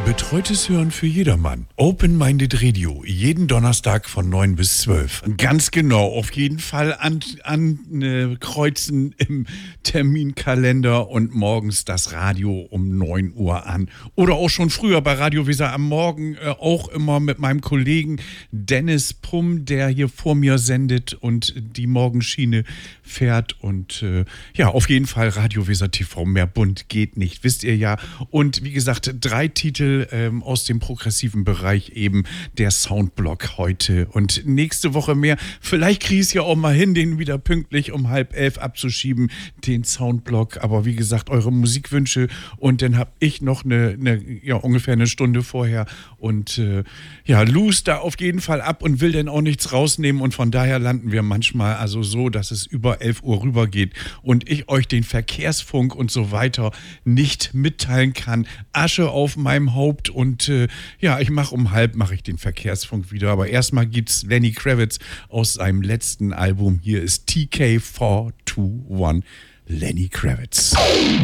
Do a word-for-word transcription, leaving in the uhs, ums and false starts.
Betreutes Hören für jedermann. Open-Minded Radio, jeden Donnerstag von neun bis zwölf. Ganz genau, auf jeden Fall an, an äh, kreuzen im Terminkalender und morgens das Radio um neun Uhr an. Oder auch schon früher bei Radio Weser am Morgen, äh, auch immer mit meinem Kollegen Dennis Pumm, der hier vor mir sendet und die Morgenschiene fährt. Und äh, ja, auf jeden Fall Radio Weser T V, mehr bunt geht nicht, wisst ihr ja. Und wie gesagt, drei Titel ähm, aus dem progressiven Bereich, eben der Soundblock heute. Und nächste Woche mehr. Vielleicht kriege ich es ja auch mal hin, den wieder pünktlich um halb elf abzuschieben, den Soundblock. Aber wie gesagt, eure Musikwünsche. Und dann habe ich noch eine, eine, ja, ungefähr eine Stunde vorher. Und äh, ja, loose da auf jeden Fall ab und will dann auch nichts rausnehmen. Und von daher landen wir manchmal also so, dass es über elf Uhr rübergeht und ich euch den Verkehrsfunk und so weiter nicht mitteilen kann. Asche auf meinem Haupt. Und äh, ja, ich mache um halb mache ich den Verkehrsfunk wieder. Aber erstmal gibt's Lenny Kravitz aus seinem letzten Album. Hier ist T K vier zwei eins, Lenny Kravitz.